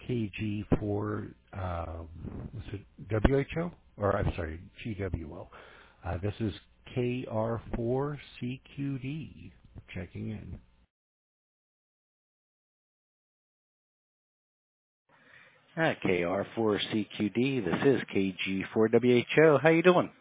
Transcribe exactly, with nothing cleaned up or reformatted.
K G four, um, was it W H O? Or I'm sorry, G W O. Uh, this is K R four C Q D checking in. Uh, K R four C Q D. This is K G four W H O. How you doing?